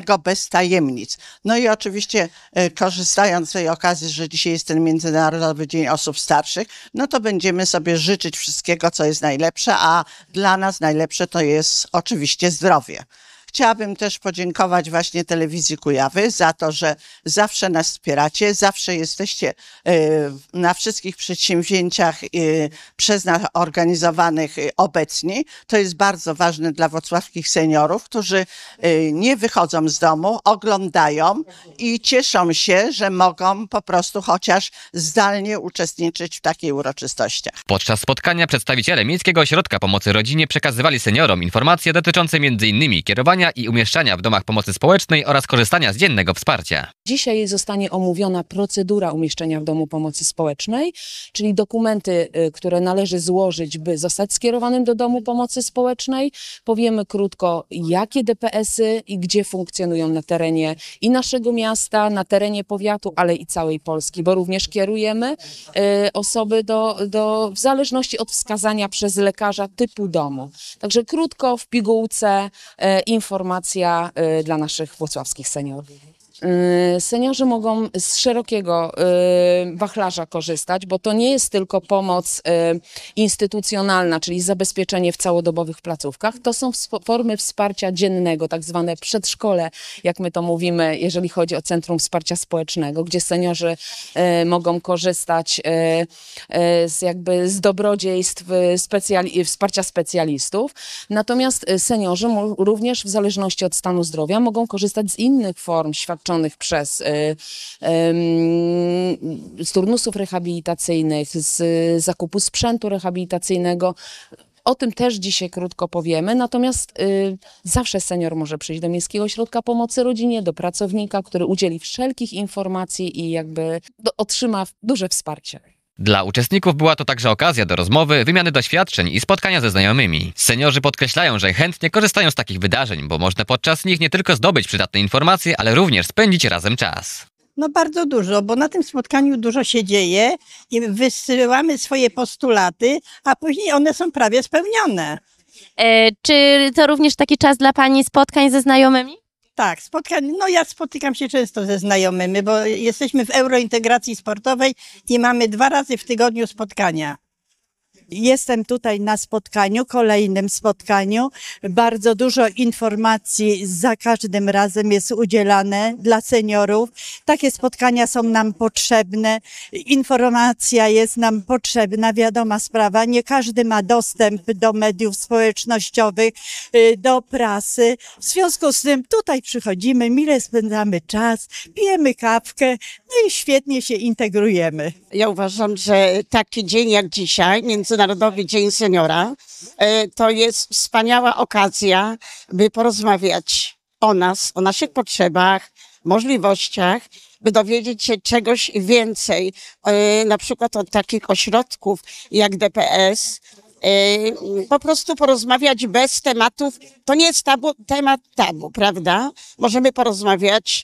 wszystkiego bez tajemnic. No i oczywiście korzystając z tej okazji, że dzisiaj jest ten Międzynarodowy Dzień Osób Starszych, no to będziemy sobie życzyć wszystkiego, co jest najlepsze, a dla nas najlepsze to jest oczywiście zdrowie. Chciałabym też podziękować właśnie Telewizji Kujawy za to, że zawsze nas wspieracie, zawsze jesteście na wszystkich przedsięwzięciach przez nas organizowanych obecni. To jest bardzo ważne dla włocławskich seniorów, którzy nie wychodzą z domu, oglądają i cieszą się, że mogą po prostu chociaż zdalnie uczestniczyć w takich uroczystościach. Podczas spotkania przedstawiciele Miejskiego Ośrodka Pomocy Rodzinie przekazywali seniorom informacje dotyczące m.in. kierowania i umieszczania w domach pomocy społecznej oraz korzystania z dziennego wsparcia. Dzisiaj zostanie omówiona procedura umieszczenia w domu pomocy społecznej, czyli dokumenty, które należy złożyć, by zostać skierowanym do domu pomocy społecznej. Powiemy krótko, jakie DPS-y i gdzie funkcjonują na terenie i naszego miasta, na terenie powiatu, ale i całej Polski, bo również kierujemy osoby w zależności od wskazania przez lekarza typu domu. Także krótko, w pigułce, informacja dla naszych włocławskich seniorów. Seniorzy mogą z szerokiego wachlarza korzystać, bo to nie jest tylko pomoc instytucjonalna, czyli zabezpieczenie w całodobowych placówkach. To są formy wsparcia dziennego, tak zwane przedszkole, jak my to mówimy, jeżeli chodzi o Centrum Wsparcia Społecznego, gdzie seniorzy mogą korzystać z dobrodziejstw wsparcia specjalistów. Natomiast seniorzy również w zależności od stanu zdrowia mogą korzystać z innych form świadczonych z turnusów rehabilitacyjnych, z zakupu sprzętu rehabilitacyjnego. O tym też dzisiaj krótko powiemy, natomiast zawsze senior może przyjść do Miejskiego Ośrodka Pomocy Rodzinie, do pracownika, który udzieli wszelkich informacji i otrzyma duże wsparcie. Dla uczestników była to także okazja do rozmowy, wymiany doświadczeń i spotkania ze znajomymi. Seniorzy podkreślają, że chętnie korzystają z takich wydarzeń, bo można podczas nich nie tylko zdobyć przydatne informacje, ale również spędzić razem czas. No bardzo dużo, bo na tym spotkaniu dużo się dzieje i wysyłamy swoje postulaty, a później one są prawie spełnione. Czy to również taki czas dla Pani spotkań ze znajomymi? Tak, ja spotykam się często ze znajomymi, bo jesteśmy w eurointegracji sportowej i mamy 2 razy w tygodniu spotkania. Jestem tutaj na spotkaniu, kolejnym spotkaniu. Bardzo dużo informacji za każdym razem jest udzielane dla seniorów. Takie spotkania są nam potrzebne. Informacja jest nam potrzebna, wiadoma sprawa. Nie każdy ma dostęp do mediów społecznościowych, do prasy. W związku z tym tutaj przychodzimy, mile spędzamy czas, pijemy kawkę, no i świetnie się integrujemy. Ja uważam, że taki dzień jak dzisiaj, Międzynarodowy Dzień Seniora, to jest wspaniała okazja, by porozmawiać o nas, o naszych potrzebach, możliwościach, by dowiedzieć się czegoś więcej, na przykład od takich ośrodków jak DPS, po prostu porozmawiać bez tematów, to nie jest temat tabu, prawda? Możemy porozmawiać,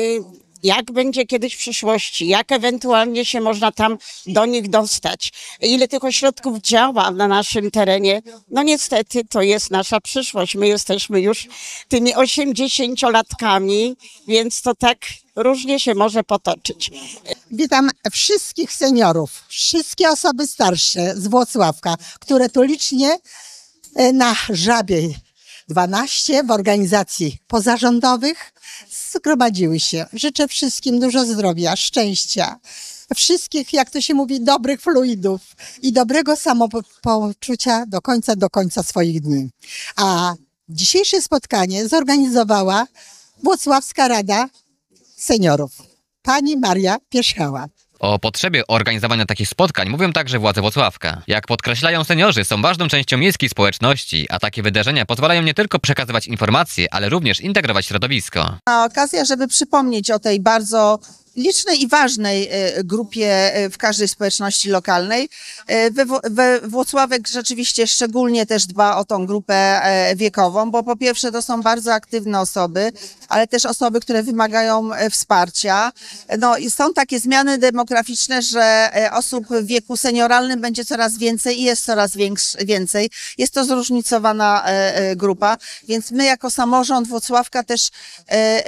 jak będzie kiedyś w przyszłości, jak ewentualnie się można tam do nich dostać, ile tych ośrodków działa na naszym terenie. No niestety to jest nasza przyszłość. My jesteśmy już tymi 80-latkami, więc to tak różnie się może potoczyć. Witam wszystkich seniorów, wszystkie osoby starsze z Włocławka, które tu licznie na Żabiej 12 w organizacji pozarządowych zgromadziły się. Życzę wszystkim dużo zdrowia, szczęścia, wszystkich, jak to się mówi, dobrych fluidów i dobrego samopoczucia do końca swoich dni. A dzisiejsze spotkanie zorganizowała Włocławska Rada Seniorów, pani Maria Pierzchała. O potrzebie organizowania takich spotkań mówią także władze Włocławka. Jak podkreślają seniorzy, są ważną częścią miejskiej społeczności, a takie wydarzenia pozwalają nie tylko przekazywać informacje, ale również integrować środowisko. Okazja, żeby przypomnieć o tej bardzo licznej i ważnej grupie w każdej społeczności lokalnej. Włocławek rzeczywiście szczególnie też dba o tą grupę wiekową, bo po pierwsze to są bardzo aktywne osoby, ale też osoby, które wymagają wsparcia. No i są takie zmiany demograficzne, że osób w wieku senioralnym będzie coraz więcej i jest coraz więcej. Jest to zróżnicowana grupa, więc my jako samorząd Włocławka też